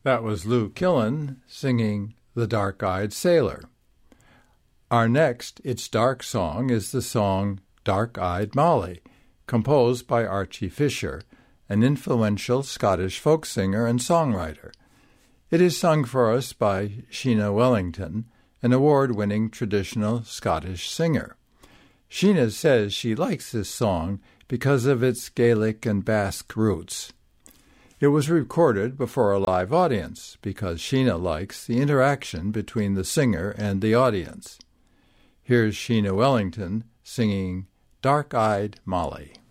That was Lou Killen singing The Dark-Eyed Sailor. Our next It's Dark song is the song Dark-Eyed Molly, composed by Archie Fisher, an influential Scottish folk singer and songwriter. It is sung for us by Sheena Wellington, an award-winning traditional Scottish singer. Sheena says she likes this song because of its Gaelic and Basque roots. It was recorded before a live audience because Sheena likes the interaction between the singer and the audience. Here's Sheena Wellington singing Dark-Eyed Molly.